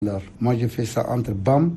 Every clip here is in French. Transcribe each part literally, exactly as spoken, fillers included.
Alors, moi, j'ai fait ça entre Bam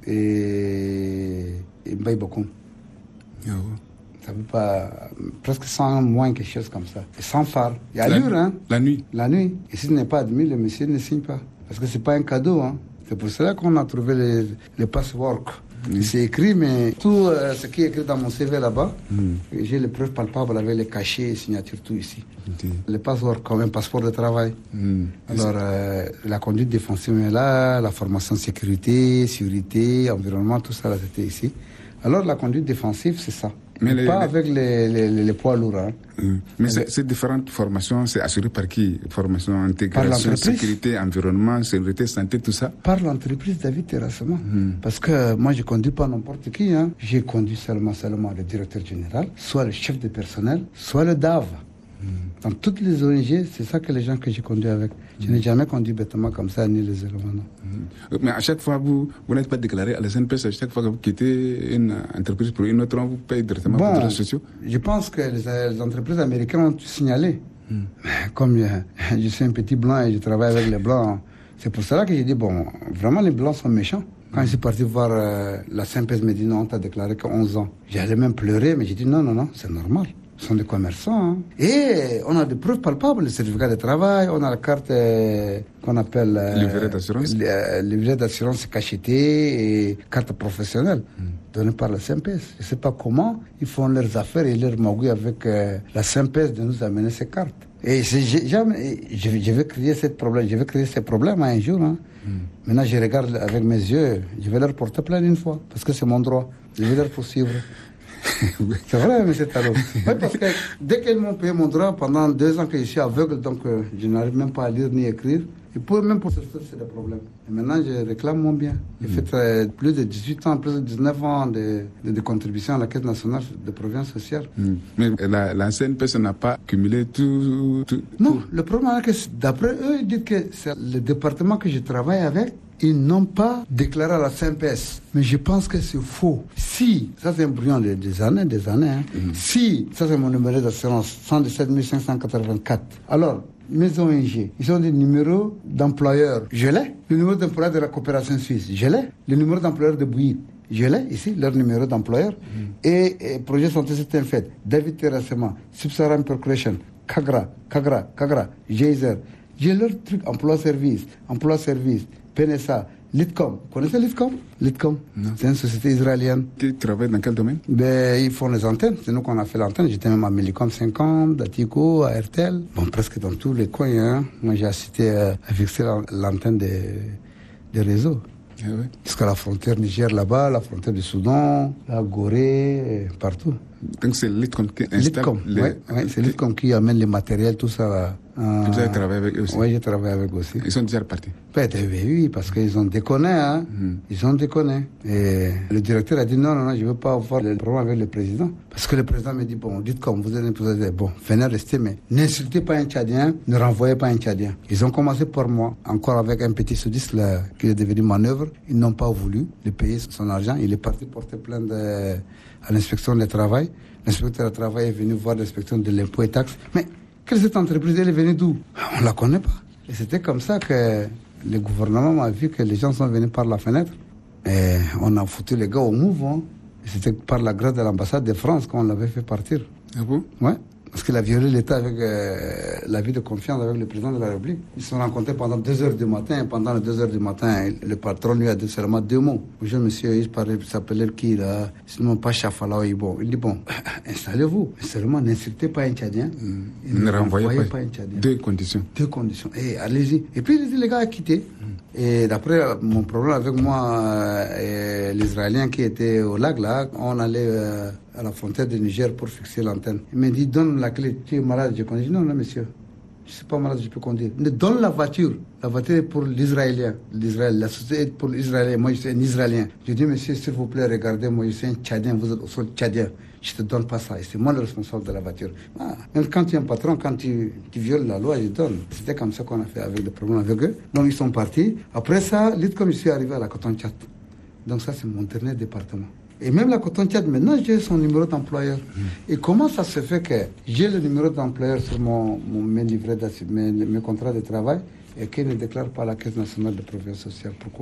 et, et Mbaye Bokoum. Oh. Ça veut pas... Presque cent moins, quelque chose comme ça. Et sans phare. Il y a la, allure, hein. La nuit. La nuit. Et s'il n'est pas admis, le monsieur ne signe pas. Parce que c'est pas un cadeau, hein. C'est pour cela qu'on a trouvé les, les passwords. Mm. C'est écrit, mais tout euh, ce qui est écrit dans mon C V là-bas, mm. j'ai les preuves palpables avec les cachets et signatures, tout ici. Okay. Les passwords comme un passeport de travail. Mm. Alors, euh, la conduite défensive est là, la formation sécurité, sécurité, environnement, tout ça, là, c'était ici. Alors, la conduite défensive, c'est ça. Mais les, pas les... avec les, les, les, les poids lourds. Hein. Mmh. Mais ces, ces différentes formations, c'est assuré par qui? Formation, intégration, sécurité, environnement, sécurité, santé, tout ça? Par l'entreprise David Terrassement. Mmh. Parce que moi, je ne conduis pas n'importe qui. Hein. J'ai conduit seulement, seulement le directeur général, soit le chef de personnel, soit le D A V. Mmh. Dans toutes les O N G, c'est ça que les gens que j'ai conduits avec. Je n'ai jamais conduit bêtement comme ça, ni les éléments. Mmh. Mais à chaque fois, vous, vous n'êtes pas déclaré à la C N P S. À chaque fois que vous quittez une entreprise pour une autre, on vous paye directement bon, pour les droits sociaux? Je pense que les, les entreprises américaines ont tout signalé. Mmh. Comme je, je suis un petit blanc et je travaille avec les blancs, c'est pour cela que j'ai dit, bon, vraiment les blancs sont méchants. Quand mmh. je suis parti voir euh, la C N P S, me dit non, tu as déclaré que onze ans. J'allais même pleurer, mais j'ai dit non, non, non, c'est normal. Ce sont des commerçants. Hein. Et on a des preuves palpables, le certificat de travail, on a la carte euh, qu'on appelle... Euh, livret d'assurance. Euh, livret d'assurance cacheté et carte professionnelle mm. donnée par la C N P S. Je ne sais pas comment ils font leurs affaires et leurs magouilles avec euh, la C N P S de nous amener ces cartes. Et c'est jamais, je, je vais créer ce problème, je vais créer ces problèmes un jour. Hein. Mm. Maintenant, je regarde avec mes yeux, je vais leur porter plainte une fois, parce que c'est mon droit. Je vais leur poursuivre. C'est vrai, M. Talon. Ouais, parce que dès qu'ils m'ont payé mon droit, pendant deux ans que je suis aveugle, donc euh, je n'arrive même pas à lire ni écrire. Et pour, même pour ce faire, c'est des problèmes. Et maintenant, je réclame mon bien. J'ai mmh. fait euh, plus de dix-huit ans, plus de dix-neuf ans de, de, de contribution à la Caisse nationale de provision sociale. Mmh. Mais la, la C N P S n'a pas cumulé tout, tout... Non, tout. Le problème est que, d'après eux, ils disent que c'est le département que je travaille avec. Ils n'ont pas déclaré à la C N P S. Mais je pense que c'est faux. Si, ça c'est un brouillon de, des années, des années, hein. Mm. Si, ça c'est mon numéro d'assurance, cent dix-sept mille cinq cent quatre-vingt-quatre. Alors, mes O N G, ils ont des numéros d'employeurs. Je l'ai. Le numéro d'employeur de la coopération suisse, je l'ai. Le numéro d'employeur de Bouilly, je l'ai ici, leur numéro d'employeur. Mm. Et, et projet santé, c'est un fait. David Terrassement, Sub-Saharan Percolation, Kagra, Kagra, Kagra, Geyser. J'ai leur truc, emploi-service, emploi-service. P N S A, Litcom. Vous connaissez Litcom? Litcom, c'est une société israélienne. Qui travaille dans quel domaine? Ben, ils font les antennes. C'est nous qu'on a fait l'antenne. J'étais même à Millicom cinquante, Datico, à R T L. Bon, presque dans tous les coins. Hein. Moi, j'ai assisté euh, à fixer l'antenne des, des réseaux. Ah oui. Jusqu'à la frontière Niger là-bas, la frontière du Soudan, la Gorée, partout. Donc c'est Litcom qui installe Litcom, les... oui, ouais, c'est Litcom qui amène les matériels, tout ça. Là. Euh, Vous avez travaillé avec eux aussi? Oui, j'ai travaillé avec eux aussi. Ils sont déjà repartis? Peut-être, oui, parce qu'ils ont déconné, hein. Mm. Ils ont déconné. Et le directeur a dit non, non, non, je ne veux pas avoir le problème avec le président. Parce que le président me dit, bon, dites comme vous êtes un bon, venez rester, mais n'insultez pas un Tchadien, ne renvoyez pas un Tchadien. Ils ont commencé par moi, encore avec un petit soudiste là, qui est devenu manœuvre. Ils n'ont pas voulu lui payer son argent. Il est parti porter plainte de, à l'inspection du travail. L'inspecteur du travail est venu voir l'inspection de l'impôt et taxes. Mais quelle cette entreprise, elle est venue d'où? On ne la connaît pas. Et c'était comme ça que le gouvernement a vu que les gens sont venus par la fenêtre. Et on a foutu les gars au mouvement. Et c'était par la grâce de l'ambassade de France qu'on l'avait fait partir. Ah bon? Ouais. Parce qu'il a violé l'État avec euh, la vie de confiance avec le président de la République. Ils se sont rencontrés pendant deux heures du matin. Et pendant les deux heures du matin, le patron lui a dit seulement deux mots. Le jeune monsieur, il parlait, il s'appelait qui là? Sinon, pas Chafala. Bon. Il dit bon, installez-vous. Mais seulement, n'insultez pas un Tchadien. Mmh. Ne renvoyez pas. pas un Tchadien. Deux conditions. Deux conditions. Et allez-y. Et puis, les gars ont quitté. Mmh. Et d'après mon problème avec moi, euh, et l'Israélien qui était au lac là, on allait euh, à la frontière du Niger pour fixer l'antenne. Il m'a dit, donne la clé, tu es malade, je conduis. Non, non, monsieur, je ne suis pas malade, je peux conduire. Mais donne la voiture. La voiture est pour l'Israélien. L'Israël, la société est pour l'Israélien. Moi, je suis un Israélien. Je dis, monsieur, s'il vous plaît, regardez, moi, je suis un Tchadien, vous êtes au sol Tchadien. Je ne te donne pas ça. Et c'est moi le responsable de la voiture. Ah, même quand tu es un patron, quand tu, tu violes la loi, je donne. C'était comme ça qu'on a fait avec le problème avec eux. Donc, ils sont partis. Après ça, l'île comme je suis arrivé à la Coton-Tchad. Donc, ça, c'est mon dernier département. Et même la Coton-Tchad, maintenant, j'ai son numéro d'employeur. Mmh. Et comment ça se fait que j'ai le numéro d'employeur sur mon, mon, mes livrets, mes, mes contrats de travail, et qui ne déclare pas la Caisse nationale de protection sociale. Pourquoi?